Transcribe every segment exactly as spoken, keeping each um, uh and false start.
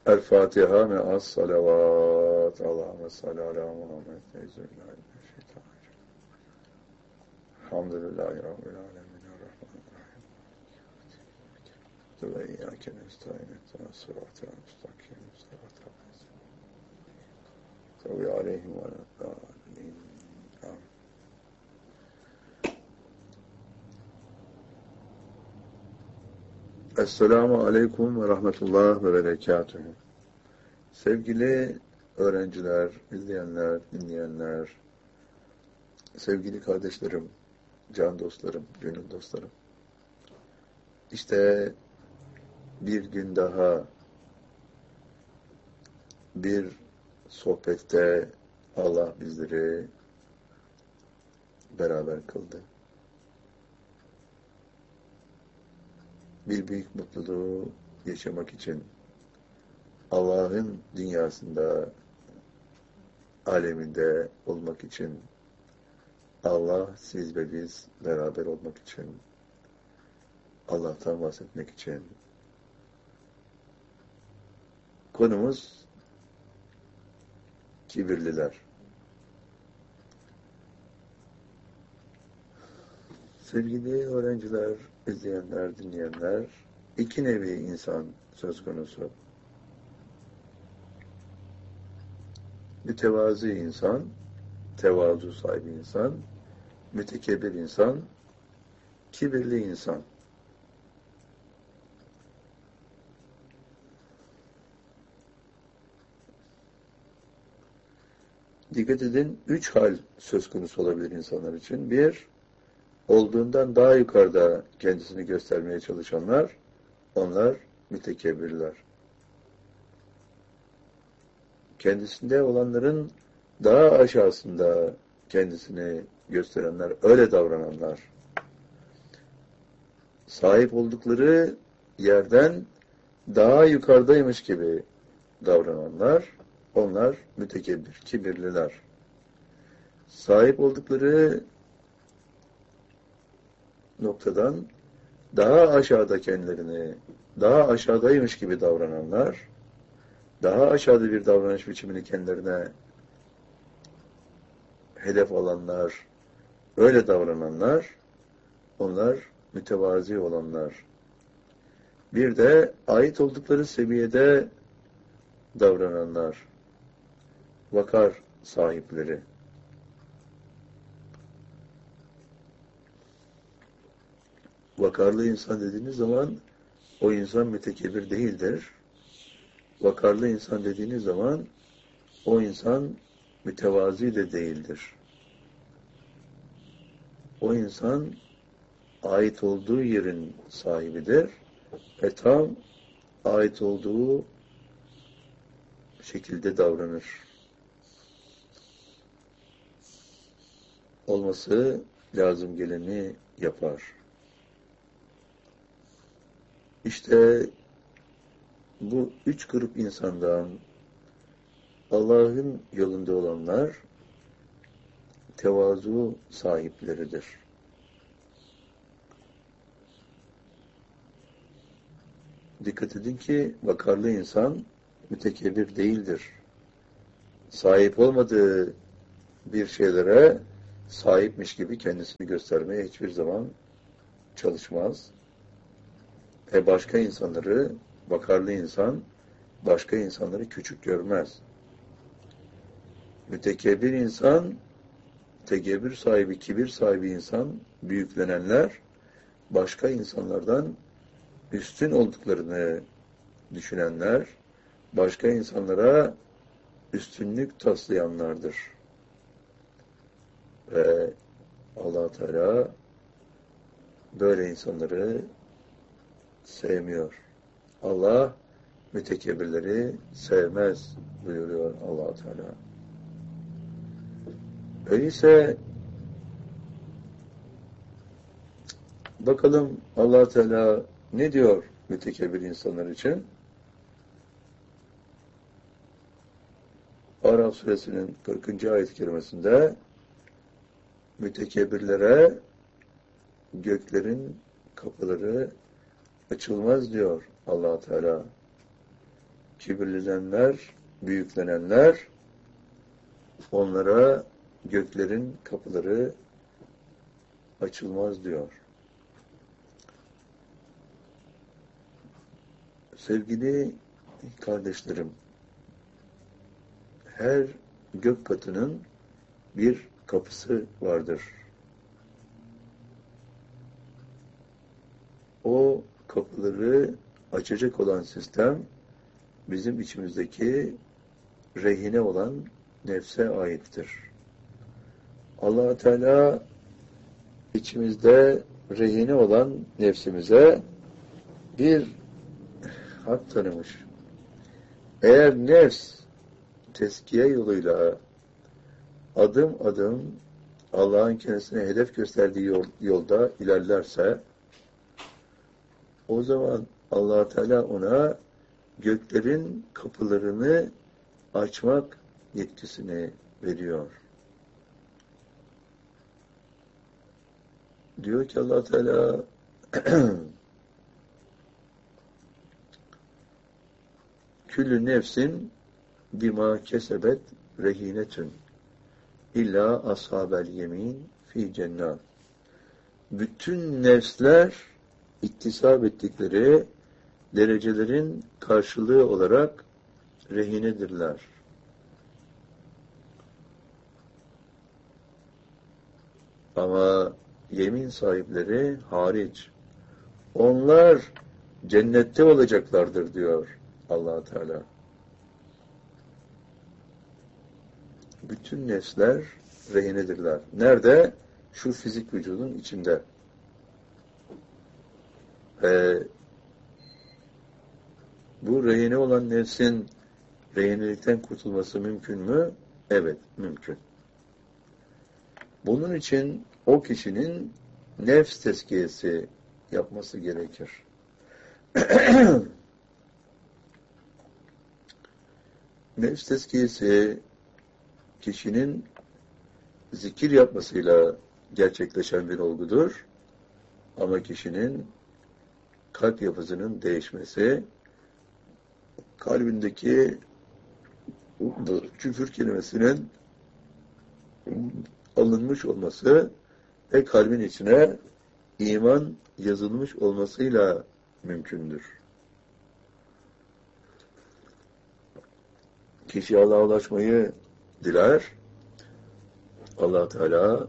El Fatiha me'as salavat. Allahümme salli ala Muhammed. Euzubillahimineşşeytanirracim. Elhamdülillahi Rabbil alemin. Errahmanirrahim. Ve iyyâke nestaîn. İhdinas sıratal müstakîm. Sıratal lezîne en'amte aleyhim ve lad-dâllîn. Amin. Esselamu aleyküm ve rahmetullah ve berekatühü. Sevgili öğrenciler, izleyenler, dinleyenler, sevgili kardeşlerim, can dostlarım, gönül dostlarım. İşte bir gün daha bir sohbette Allah bizleri beraber kıldı. Bir büyük mutluluğu yaşamak için Allah'ın dünyasında, aleminde olmak için, Allah, siz ve biz beraber olmak için, Allah'tan bahsetmek için. Konumuz kibirliler. Sevgili öğrenciler, izleyenler, dinleyenler, iki nevi insan söz konusu. Mütevazi insan, tevazu sahibi insan, mütekebbir insan, kibirli insan. Dikkat edin, üç hal söz konusu olabilir insanlar için. Bir, olduğundan daha yukarıda kendisini göstermeye çalışanlar, onlar mütekebbirler. Kendisinde olanların daha aşağısında kendisini gösterenler, öyle davrananlar. Sahip oldukları yerden daha yukarıdaymış gibi davrananlar, onlar mütekebbir, kibirliler. Sahip oldukları noktadan daha aşağıda kendilerini, daha aşağıdaymış gibi davrananlar, daha aşağıda bir davranış biçimini kendilerine hedef alanlar, öyle davrananlar, onlar mütevazi olanlar. Bir de ait oldukları seviyede davrananlar, vakar sahipleri. Vakarlı insan dediğiniz zaman o insan mütekebbir değildir. Vakarlı insan dediğiniz zaman o insan mütevazi de değildir. O insan ait olduğu yerin sahibidir ve tam ait olduğu şekilde davranır. Olması lazım geleni yapar. İşte bu üç grup insandan Allah'ın yolunda olanlar tevazu sahipleridir. Dikkat edin ki vakarlı insan mütekebbir değildir. Sahip olmadığı bir şeylere sahipmiş gibi kendisini göstermeye hiçbir zaman çalışmaz. Ve başka insanları, vakarlı insan, başka insanları küçük görmez. Mütekebbir insan, tekebbür sahibi, kibir sahibi insan, büyüklenenler, başka insanlardan üstün olduklarını düşünenler, başka insanlara üstünlük taslayanlardır. Ve Allah Teala böyle insanları sevmiyor. Allah mütekebbirleri sevmez buyuruyor Allah Teala. Öyleyse bakalım Allah Teala ne diyor mütekebbir insanlar için? Araf suresinin kırkıncı ayet-i kerimesinde mütekebbirlere göklerin kapıları açılmaz diyor Allah Teala. kibirlenenler, büyüklenenler, onlara göklerin kapıları açılmaz diyor. Sevgili kardeşlerim, her gök katının bir kapısı vardır. O kapıları açacak olan sistem bizim içimizdeki rehine olan nefse aittir. Allah Teala içimizde rehine olan nefsimize bir hak tanımış. Eğer nefs tezkiye yoluyla adım adım Allah'ın kendisine hedef gösterdiği yol, yolda ilerlerse, o zaman Allah Teala ona göklerin kapılarını açmak yetkisini veriyor. Diyor ki Allah Teala Küllü nefsin bima kesebet rehinetün illa ashabel yemin fi cennet. Bütün nefsler iktisap ettikleri derecelerin karşılığı olarak rehinedirler. Ama yemin sahipleri hariç. Onlar cennette olacaklardır diyor Allah Teala. Bütün nefsler rehinedirler. Nerede? Şu fizik vücudun içinde. Ee, bu rehine olan nefsin rehinelikten kurtulması mümkün mü? Evet, mümkün. Bunun için o kişinin nefs tezkiyesi yapması gerekir. Nefs tezkiyesi kişinin zikir yapmasıyla gerçekleşen bir olgudur. Ama kişinin kalp yapısının değişmesi, kalbindeki küfür kelimesinin alınmış olması ve kalbin içine iman yazılmış olmasıyla mümkündür. Kişi Allah'a ulaşmayı diler. Allah Teala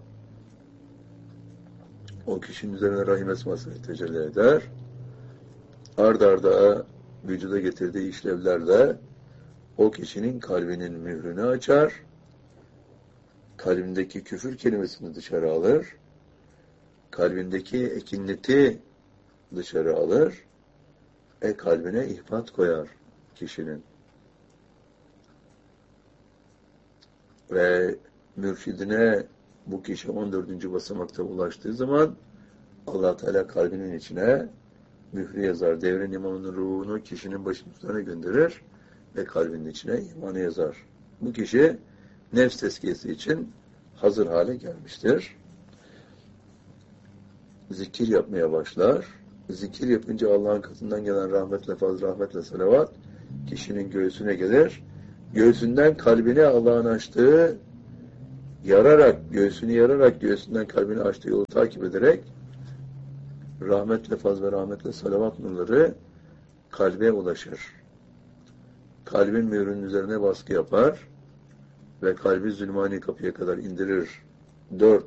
o kişinin üzerine rahim esmasını tecelli eder. Ard arda vücuda getirdiği işlevlerle o kişinin kalbinin mührünü açar. Kalbindeki küfür kelimesini dışarı alır. Kalbindeki ekinleti dışarı alır. E kalbine ihbat koyar kişinin. Ve mürşidine bu kişi on dördüncü basamakta ulaştığı zaman Allah Teala kalbinin içine mührü yazar. Devrin imamının ruhunu kişinin başının üstüne gönderir ve kalbinin içine imanı yazar. Bu kişi nefs tezkiyesi için hazır hale gelmiştir. Zikir yapmaya başlar. Zikir yapınca Allah'ın katından gelen rahmetle, fazla rahmetle salavat kişinin göğsüne gelir. Göğsünden kalbine Allah'ın açtığı, yararak, göğsünü yararak, göğsünden kalbini açtığı yolu takip ederek rahmetle, fazla rahmetle salavat nurları kalbe ulaşır. Kalbin mührünün üzerine baskı yapar ve kalbi zulmani kapıya kadar indirir. Dört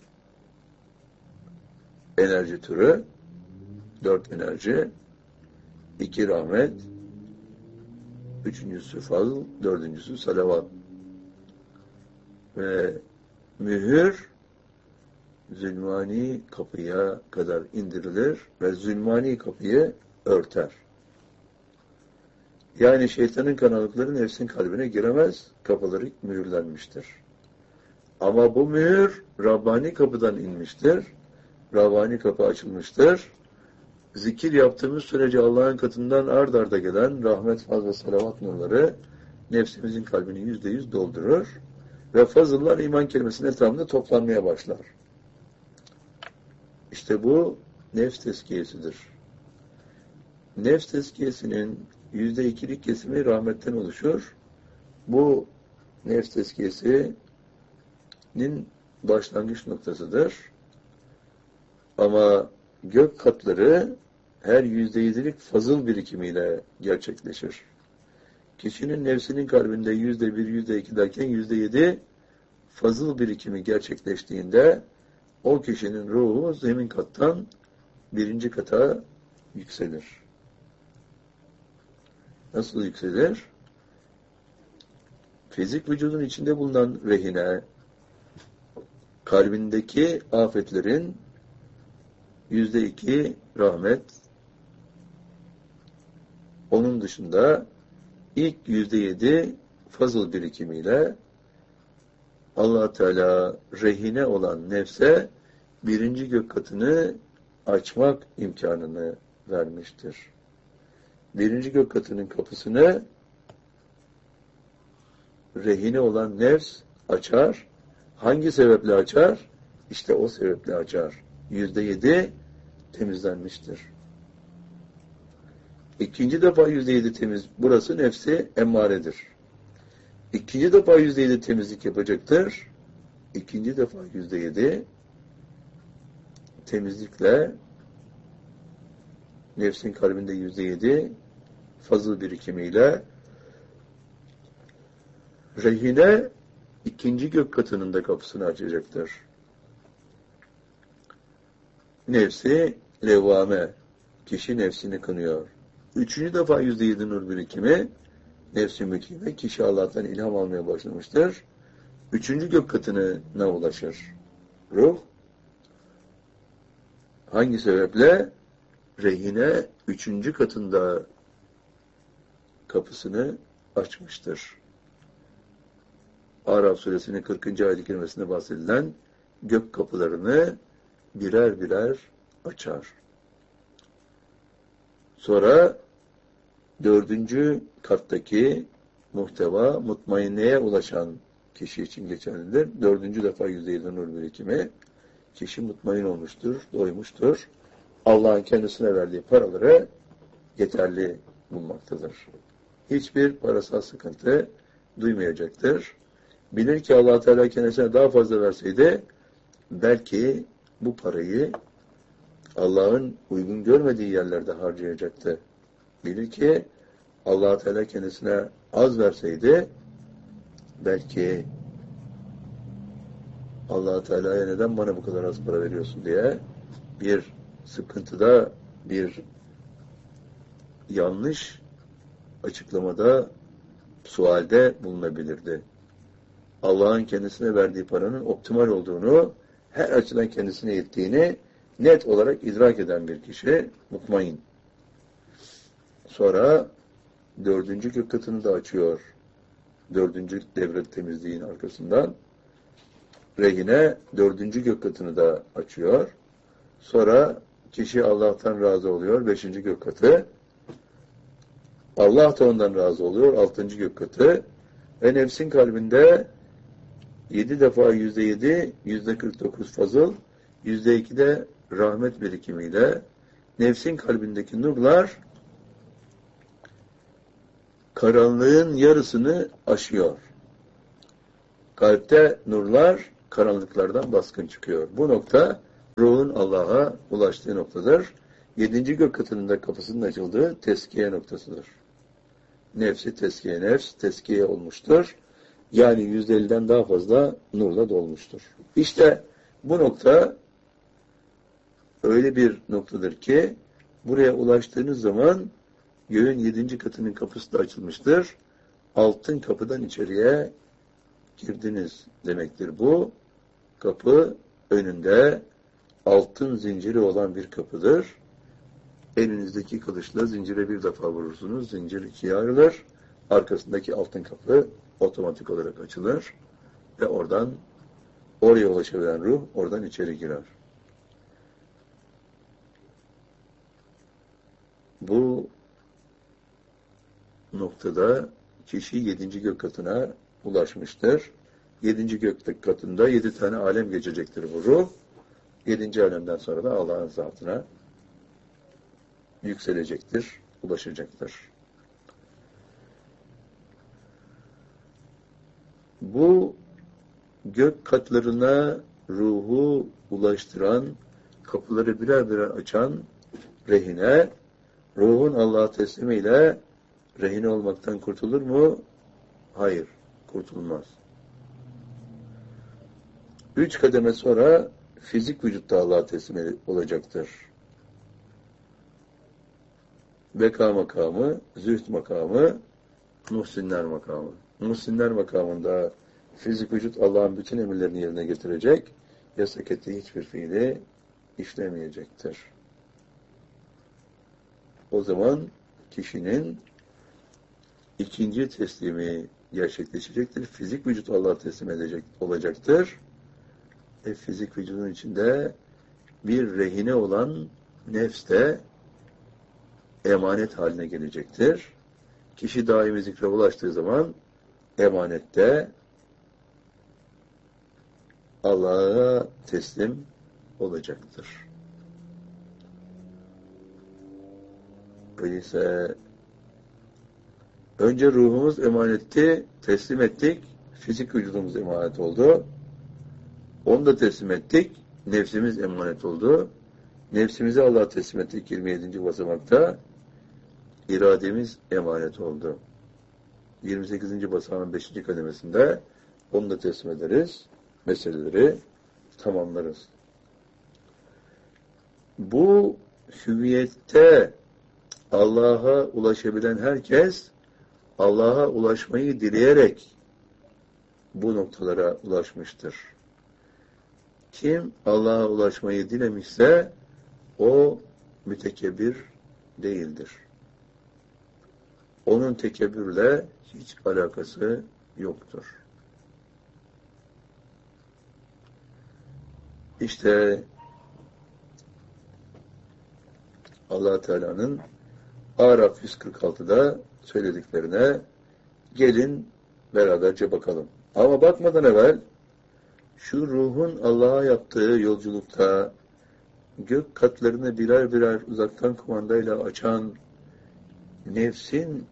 enerji türü, dört enerji, iki rahmet, üçüncüsü fazl, dördüncüsü salavat. Ve mühür zulmani kapıya kadar indirilir ve zulmani kapıyı örter. Yani şeytanın kanalıkları nefsin kalbine giremez, kapıları mühürlenmiştir. Ama bu mühür Rabbani kapıdan inmiştir. Rabbani kapı açılmıştır. Zikir yaptığımız sürece Allah'ın katından ard arda gelen rahmet, fazl ve salavat nurları nefsimizin kalbini yüzde yüz doldurur ve fazıllar iman kelimesinin etrafında toplanmaya başlar. İşte bu nefs tezkiyesidir. Nefs tezkiyesinin yüzde ikilik kesimi rahmetten oluşur. Bu nefs tezkiyesinin başlangıç noktasıdır. Ama gök katları her yüzde yedilik fazıl birikimiyle gerçekleşir. Kişinin nefsinin kalbinde yüzde bir, yüzde iki derken yüzde yedi fazıl birikimi gerçekleştiğinde o kişinin ruhu zemin kattan birinci kata yükselir. Nasıl yükselir? Fizik vücudun içinde bulunan rehine, kalbindeki afetlerin yüzde iki rahmet, onun dışında ilk yüzde yedi fazıl birikimiyle Allah Teala rehine olan nefse birinci gök katını açmak imkanını vermiştir. Birinci gök katının kapısını rehine olan nefs açar. Hangi sebeple açar? İşte o sebeple açar. Yüzde yedi temizlenmiştir. İkinci defa yüzde yedi temiz. Burası nefsi emmaredir. İkinci defa yüzde yedi temizlik yapacaktır. İkinci defa yüzde yedi temizlikle nefsin kalbinde yüzde yedi fazıl birikimiyle rehine ikinci gök katının da kapısını açacaktır. Nefsi levvame, kişi nefsini kınıyor. Üçüncü defa yüzde yedi nur birikimi, nefsi mükime, kişi Allah'tan ilham almaya başlamıştır. Üçüncü gök katına ulaşır. Ruh, hangi sebeple? Rehine üçüncü katında kapısını açmıştır. Araf suresinin kırkıncı ayet-i kerimesinde bahsedilen gök kapılarını birer birer açar. Sonra dördüncü kattaki muhteva mutmainneye ulaşan kişi için geçerlidir. Dördüncü defa yüzde yedi nur birikimi, kişi mutmain olmuştur, doymuştur. Allah'ın kendisine verdiği paraları yeterli bulmaktadır. Hiçbir parasal sıkıntı duymayacaktır. Bilir ki Allah Teala kendisine daha fazla verseydi belki bu parayı Allah'ın uygun görmediği yerlerde harcayacaktı. Bilir ki Allah Teala kendisine az verseydi belki Allah Teala'ya neden bana bu kadar az para veriyorsun diye bir sıkıntıda, bir yanlış açıklamada, sualde bulunabilirdi. Allah'ın kendisine verdiği paranın optimal olduğunu, her açıdan kendisine yettiğini net olarak idrak eden bir kişi mutmain. Sonra dördüncü gök katını da açıyor. Dördüncü devlet temizliğin arkasından. Rehine dördüncü gök katını da açıyor. Sonra kişi Allah'tan razı oluyor. Beşinci gök katı. Allah da ondan razı oluyor. Altıncı gök katı. Ve nefsin kalbinde yedi defa yüzde yedi, yüzde kırk dokuz fazıl, yüzde iki de rahmet birikimiyle nefsin kalbindeki nurlar karanlığın yarısını aşıyor. Kalpte nurlar karanlıklardan baskın çıkıyor. Bu nokta ruhun Allah'a ulaştığı noktadır. Yedinci gök katının da kapısının açıldığı teskiye noktasıdır. Nefsi teskiye, nefs teskiye olmuştur. Yani yüzde elliden daha fazla nurla dolmuştur. İşte bu nokta öyle bir noktadır ki buraya ulaştığınız zaman göğün yedinci katının kapısı da açılmıştır. Altın kapıdan içeriye girdiniz demektir bu. Kapı önünde altın zinciri olan bir kapıdır. Elinizdeki kılıçla zincire bir defa vurursunuz. Zincir ikiye ayrılır. Arkasındaki altın kapı otomatik olarak açılır. Ve oradan oraya ulaşabilen ruh oradan içeri girer. Bu noktada kişi yedinci gök katına ulaşmıştır. Yedinci gök katında yedi tane alem geçecektir bu ruh. Yedinci alemden sonra da Allah'ın zatına yükselecektir, ulaşacaktır. Bu gök katlarına ruhu ulaştıran, kapıları birer birer açan rehine, ruhun Allah'a teslimiyle rehine olmaktan kurtulur mu? Hayır, kurtulmaz. Üç kademe sonra fizik vücutta Allah'a teslim olacaktır. Beka makamı, zühd makamı, muhsinler makamı. Muhsinler makamında fizik vücut Allah'ın bütün emirlerini yerine getirecek, yasak ettiği hiçbir fiili işlemeyecektir. O zaman kişinin ikinci teslimi gerçekleşecektir. Fizik vücut Allah'a teslim edecek olacaktır. E, fizik vücudun içinde bir rehine olan nefs de emanet haline gelecektir. Kişi daimi zikre ulaştığı zaman emanette Allah'a teslim olacaktır. Öyleyse önce ruhumuz emanetti, teslim ettik, fizik vücudumuz emanet oldu. Onu da teslim ettik, nefsimiz emanet oldu. Nefsimizi Allah'a teslim ettik yirmi yedinci basamakta. İrademiz emanet oldu. yirmi sekizinci basamağın beşinci kademesinde onu da teslim ederiz. Meseleleri tamamlarız. Bu hüviyette Allah'a ulaşabilen herkes Allah'a ulaşmayı dileyerek bu noktalara ulaşmıştır. Kim Allah'a ulaşmayı dilemişse o mütekebbir değildir. Onun tekebbürle hiç alakası yoktur. İşte Allah Teala'nın Araf yüz kırk altıda söylediklerine gelin beraberce bakalım. Ama bakmadan evvel şu ruhun Allah'a yaptığı yolculukta gök katlarını birer birer uzaktan kumandayla açan nefsin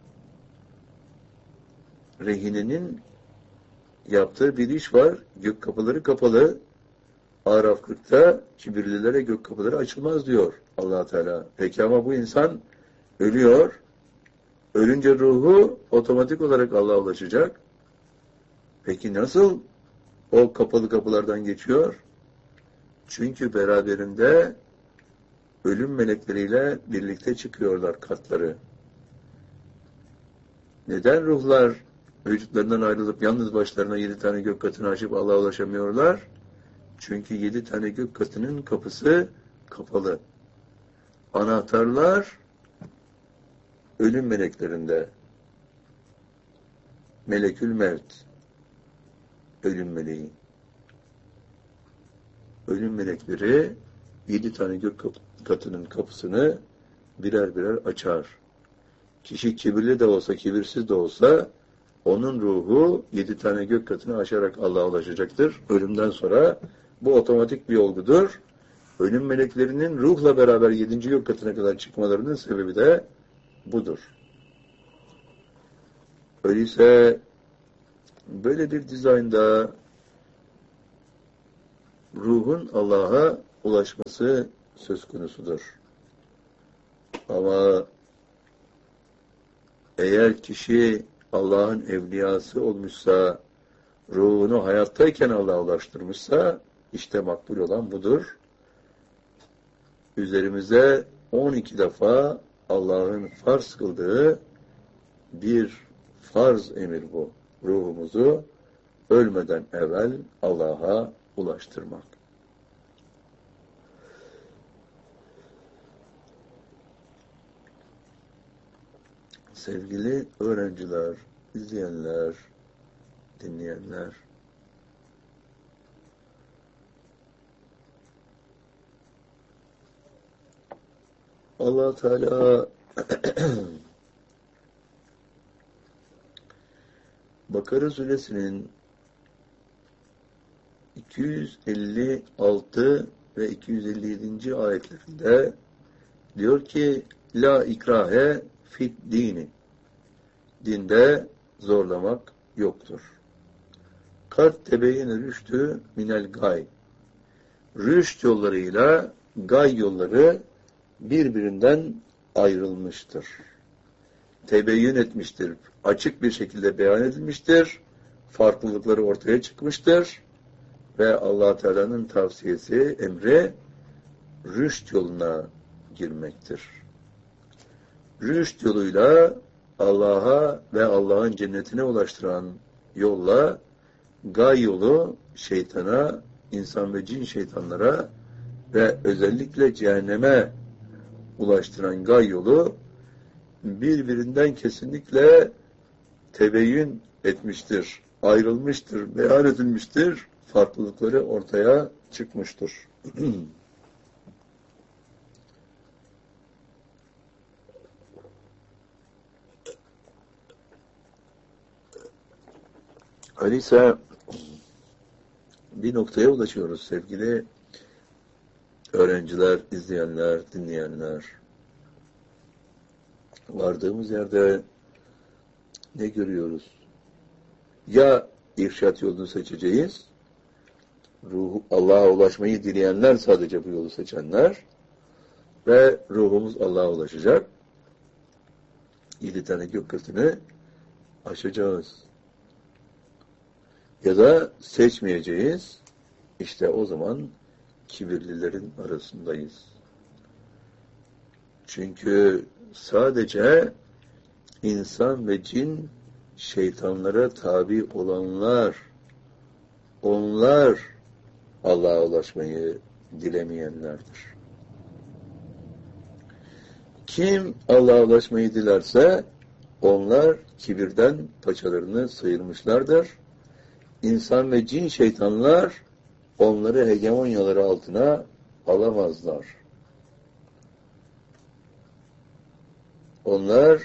rehinenin yaptığı bir iş var. Gök kapıları kapalı. Araf kırkta kibirlilere gök kapıları açılmaz diyor Allah Teala. Peki ama bu insan ölüyor. Ölünce ruhu otomatik olarak Allah'a ulaşacak. Peki nasıl o kapalı kapılardan geçiyor? Çünkü beraberinde ölüm melekleriyle birlikte çıkıyorlar katları. Neden ruhlar vücutlarından ayrılıp yalnız başlarına yedi tane gök katını aşıp Allah'a ulaşamıyorlar? Çünkü yedi tane gök katının kapısı kapalı. Anahtarlar ölüm meleklerinde. Melekül Mevt. Ölüm meleği. Ölüm melekleri yedi tane gök katının kapısını birer birer açar. Kişi kibirli de olsa, kibirsiz de olsa onun ruhu yedi tane gök katını aşarak Allah'a ulaşacaktır. Ölümden sonra bu otomatik bir olgudur. Ölüm meleklerinin ruhla beraber yedinci gök katına kadar çıkmalarının sebebi de budur. Öyleyse böyle bir dizaynda ruhun Allah'a ulaşması söz konusudur. Ama eğer kişi Allah'ın evliyası olmuşsa, ruhunu hayattayken Allah'a ulaştırmışsa, işte makbul olan budur. Üzerimize on iki defa Allah'ın farz kıldığı bir farz emir bu. Ruhumuzu ölmeden evvel Allah'a ulaştırmak. Sevgili öğrenciler, izleyenler, dinleyenler, Allah Teala Bakara suresinin iki yüz elli altı ve iki yüz elli yedinci ayetlerinde diyor ki la ikrahe fit dini, dinde zorlamak yoktur. Kad tebeyyene rüştü minel gay. Rüşt yollarıyla gay yolları birbirinden ayrılmıştır. Tebeyyün etmiştir. Açık bir şekilde beyan edilmiştir. Farklılıkları ortaya çıkmıştır. Ve Allah Teala'nın tavsiyesi, emri rüşt yoluna girmektir. Rüşt yoluyla Allah'a ve Allah'ın cennetine ulaştıran yolla gay yolu şeytana, insan ve cin şeytanlara ve özellikle cehenneme ulaştıran gay yolu birbirinden kesinlikle tebeyyün etmiştir, ayrılmıştır, beyan edilmiştir, farklılıkları ortaya çıkmıştır. Öyleyse bir noktaya ulaşıyoruz sevgili öğrenciler, izleyenler, dinleyenler. Vardığımız yerde ne görüyoruz? Ya irşat yolunu seçeceğiz, ruhu, Allah'a ulaşmayı dileyenler sadece bu yolu seçenler ve ruhumuz Allah'a ulaşacak. Yedi tane gökyüzünü aşacağız. Ya da seçmeyeceğiz. İşte o zaman kibirlilerin arasındayız. Çünkü sadece insan ve cin şeytanlara tabi olanlar, onlar Allah'a ulaşmayı dilemeyenlerdir. Kim Allah'a ulaşmayı dilerse onlar kibirden paçalarını sıyırmışlardır. İnsan ve cin şeytanlar onları hegemonyaları altına alamazlar. Onlar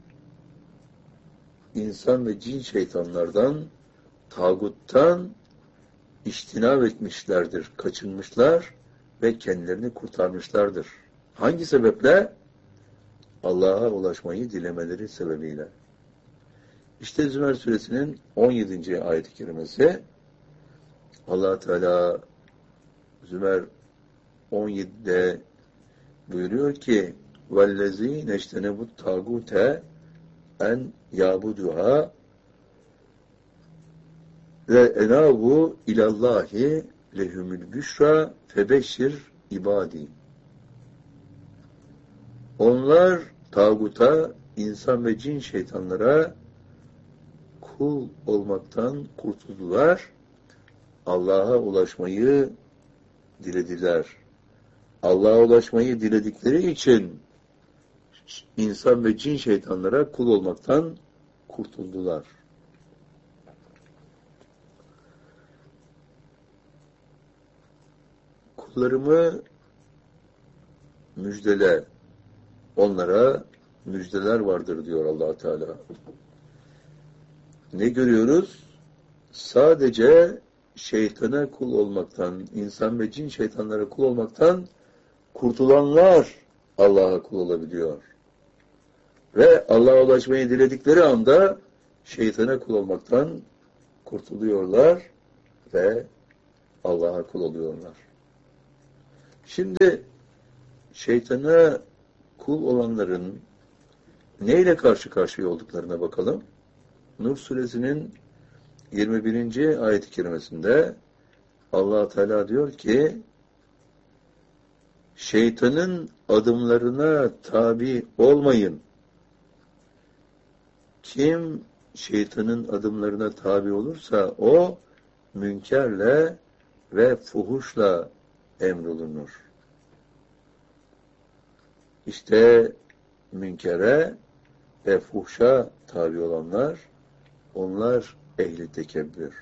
insan ve cin şeytanlardan, tağuttan iştinab etmişlerdir, kaçınmışlar ve kendilerini kurtarmışlardır. Hangi sebeple? Allah'a ulaşmayı dilemeleri sebebiyle. İşte Zümer suresinin on yedinci ayet-i kerimesi Allah Teala Zümer on yedide buyuruyor ki وَالَّذ۪ينَ اجْتَنَبُوا التَّاغُوتَ en yabuduha ve enavu ilallahi lehumül büşra febeşşir ibadi. Onlar tağuta, insan ve cin şeytanlara kul olmaktan kurtuldular. Allah'a ulaşmayı dilediler. Allah'a ulaşmayı diledikleri için insan ve cin şeytanlara kul olmaktan kurtuldular. Kullarımı müjdele, onlara müjdeler vardır diyor Allah Teala. Ne görüyoruz? Sadece şeytana kul olmaktan, insan ve cin şeytanlara kul olmaktan kurtulanlar Allah'a kul olabiliyor. Ve Allah'a ulaşmayı diledikleri anda şeytana kul olmaktan kurtuluyorlar ve Allah'a kul oluyorlar. Şimdi şeytana kul olanların neyle karşı karşıya olduklarına bakalım. Nur suresinin yirmi birinci ayet-i kerimesinde Allah Teala diyor ki şeytanın adımlarına tabi olmayın. Kim şeytanın adımlarına tabi olursa o münkerle ve fuhuşla emrolunur. İşte münkere ve fuhşa tabi olanlar, onlar ehli tekebbür.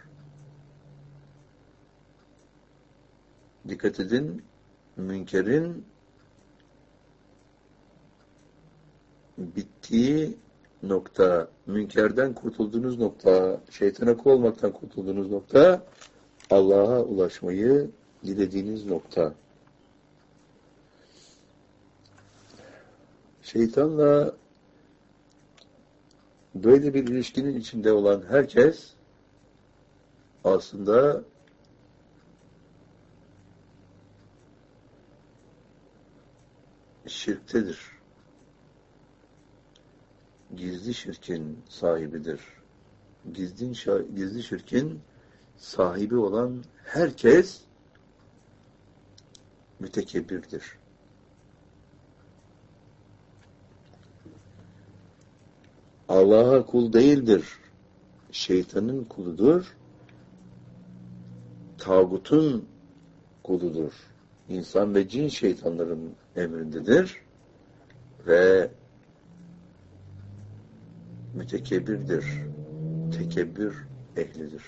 Dikkat edin, münkerin bittiği nokta, münkerden kurtulduğunuz nokta, şeytana kul olmaktan kurtulduğunuz nokta, Allah'a ulaşmayı dilediğiniz nokta. Şeytanla böyle bir ilişkinin içinde olan herkes aslında şirktedir. Gizli şirkin sahibidir. Gizli, gizli şirkin sahibi olan herkes mütekebbirdir. Allah'a kul değildir. Şeytanın kuludur. Tağutun kuludur. İnsan ve cin şeytanların emrindedir. Ve mütekebbirdir. Tekebbür ehlidir.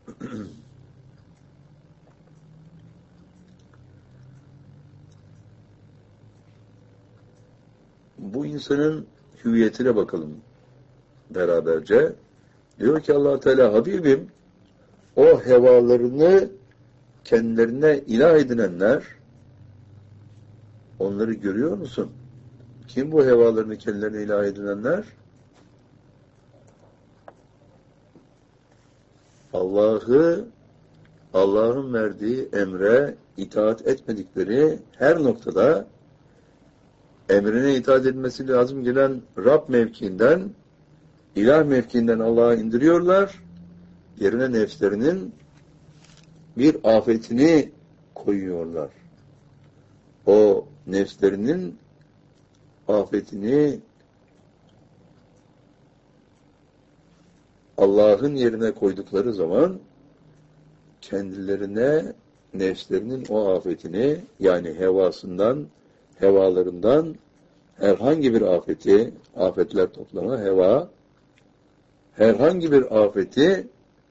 Bu insanın hüviyetine bakalım beraberce. Diyor ki Allah Teala, Habibim, o hevalarını kendilerine ilah edinenler, onları görüyor musun? Kim bu hevalarını kendilerine ilah edinenler? Allah'ı, Allah'ın verdiği emre itaat etmedikleri her noktada emrine itaat edilmesi lazım gelen Rab mevkiinden, ilah mevkiinden Allah'a indiriyorlar. Yerine nefslerinin bir afetini koyuyorlar. O nefslerinin afetini Allah'ın yerine koydukları zaman kendilerine nefslerinin o afetini, yani hevasından, hevalarından herhangi bir afeti, afetler toplamı heva, herhangi bir afeti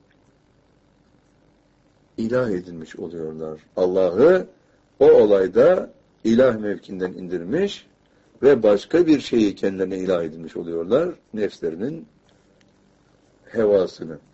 ilah edilmiş oluyorlar. Allah'ı o olayda ilah mevkinden indirmiş ve başka bir şeyi kendilerine ilah edilmiş oluyorlar. Nefslerinin hevasını.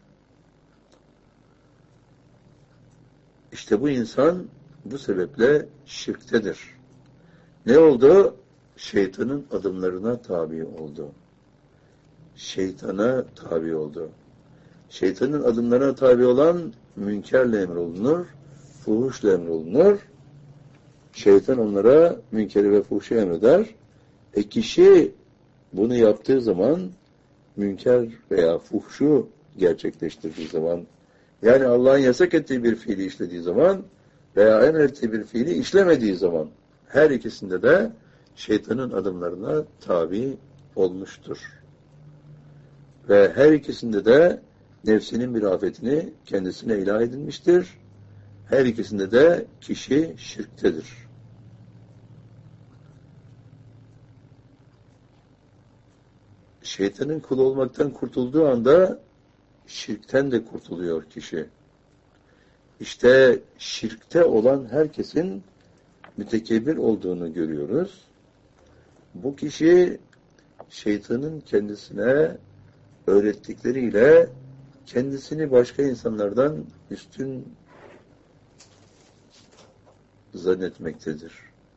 İşte bu insan bu sebeple şirktedir. Ne oldu? Şeytanın adımlarına tabi oldu. Şeytana tabi oldu. Şeytanın adımlarına tabi olan münkerle emrolunur, fuhuşla emrolunur. Şeytan onlara münkeri ve fuhuşu emreder. E kişi bunu yaptığı zaman, münker veya fuhşu gerçekleştirdiği zaman, yani Allah'ın yasak ettiği bir fiili işlediği zaman veya emrettiği bir fiili işlemediği zaman, her ikisinde de şeytanın adımlarına tabi olmuştur. Ve her ikisinde de nefsinin bir afetini kendisine ilah edilmiştir. Her ikisinde de kişi şirktedir. Şeytanın kulu olmaktan kurtulduğu anda şirkten de kurtuluyor kişi. İşte şirkte olan herkesin mütekebbir olduğunu görüyoruz. Bu kişi şeytanın kendisine öğrettikleriyle kendisini başka insanlardan üstün zannetmektedir.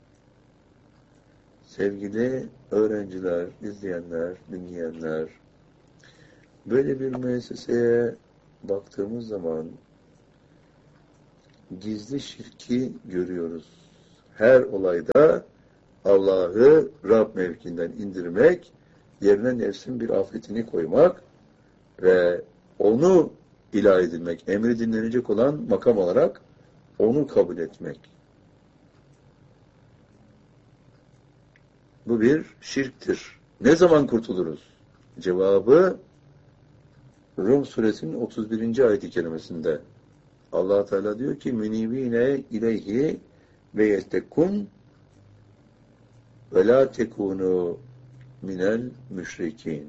Sevgili öğrenciler, izleyenler, dinleyenler, böyle bir müesseseye baktığımız zaman gizli şirki görüyoruz. Her olayda Allah'ı Rab mevkiinden indirmek, yerine nefsin bir afetini koymak ve onu ilah edilmek, emri dinlenecek olan makam olarak onu kabul etmek. Bu bir şirktir. Ne zaman kurtuluruz? Cevabı Rum suresinin otuz birinci ayet-i kerimesinde. Allah Teala diyor ki: "Münibine ileyhi ve yettekun ve la tekunu minel müşrikin."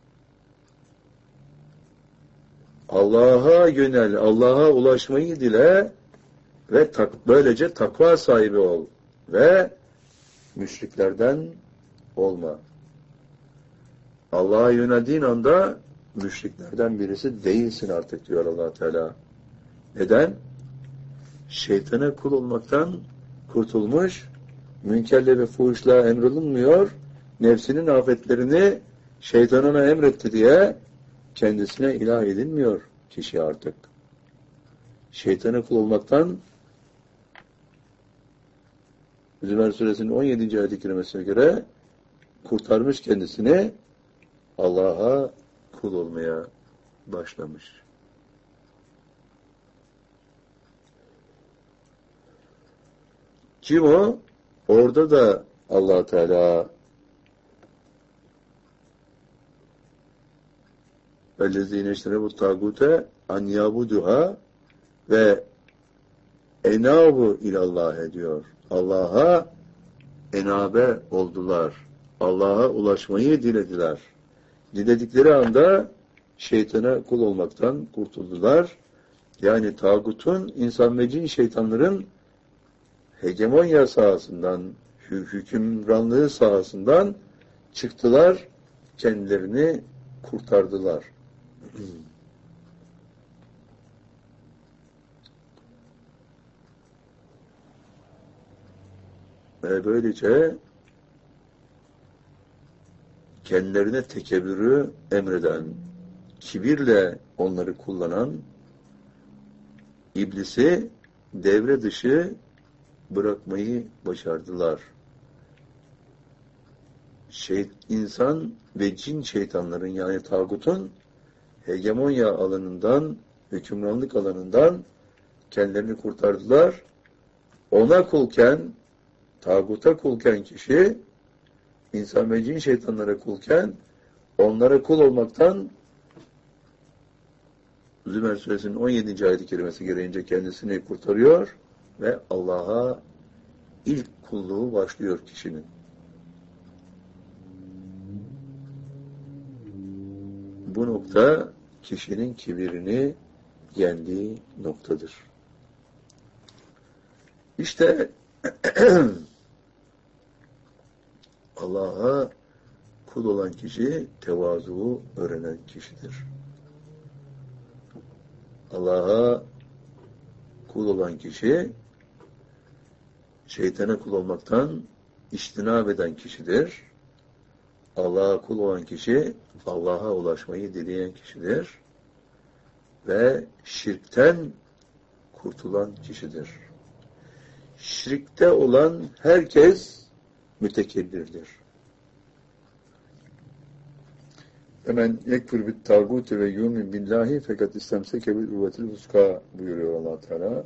Allah'a yönel, Allah'a ulaşmayı dile ve tak, böylece takva sahibi ol ve müşriklerden olma. Allah'a yöneldiğin anda müşriklerden birisi değilsin artık diyor Allah Teala. Neden? Şeytana kul olmaktan kurtulmuş, münkerle ve fuhuşla emrolunmuyor, nefsinin afetlerini şeytanına emretti diye kendisine ilah edilmiyor kişi artık. şeytana kul olmaktan Zümer Suresinin on yedinci ayet-i kerimesine göre kurtarmış kendisini, Allah'a kul olmaya başlamış. Kim o? Orada da Allah Teala وَالَّذ۪ينَ اِشْتَرَبُوا الطَّاغُوتَ اَنْ يَعْبُدُهَا ve enabu ilallah ediyor. Allah'a enabe oldular. Allah'a ulaşmayı dilediler. Diledikleri anda şeytana kul olmaktan kurtuldular. Yani tağutun, insan ve cin şeytanların hegemonya sahasından, hükümranlığı sahasından çıktılar, kendilerini kurtardılar. Ve böylece kendilerine tekebbürü emreden, kibirle onları kullanan iblisi devre dışı bırakmayı başardılar. Şey, insan ve cin şeytanların, yani tağutun hegemonya alanından, hükümranlık alanından kendilerini kurtardılar. Ona kulken, tağuta kulken kişi, insan ve cin şeytanlara kulken, onlara kul olmaktan Zümer Suresinin on yedinci ayet-i kerimesi gereğince kendisini kurtarıyor ve Allah'a ilk kulluğu başlıyor kişinin. Bu nokta kişinin kibirini yendiği noktadır. İşte Allah'a kul olan kişi tevazuyu öğrenen kişidir. Allah'a kul olan kişi şeytana kul olmaktan içtinab eden kişidir. Allah'a kul olan kişi Allah'a ulaşmayı dileyen kişidir. Ve şirkten kurtulan kişidir. Şirkte olan herkes mütekebbirdir. Hemen yekfir bit tağuti ve yumin billahi fakat istemseke bil uvvetil vuska buyuruyor Allah Teala.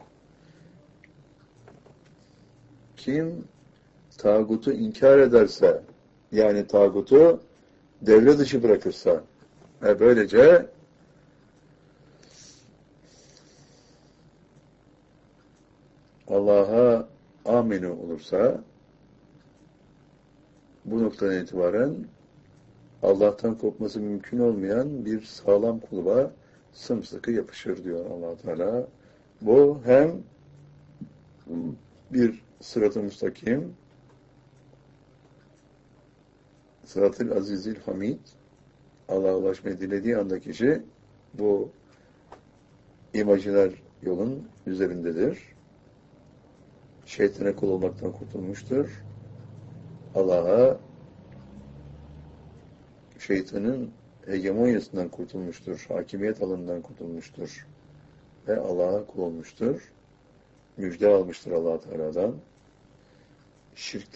Kim tağutu inkar ederse, yani tağutu devre dışı bırakırsa ve böylece Allah'a aminu olursa, bu noktadan itibaren Allah'tan kopması mümkün olmayan bir sağlam kulba sımsıkı yapışır diyor Allah Teala. Bu hem bir sırat-ı müstakim, sırat-ı azizil hamid, Allah'a ulaşmayı dilediği anda kişi bu imajiner yolun üzerindedir. Şeytana kul olmaktan kurtulmuştur. Allah'a, şeytanın hegemonyasından kurtulmuştur. Hakimiyet alanından kurtulmuştur. Ve Allah'a kul olmuştur. Müjde almıştır Allah Teala'dan. Şirk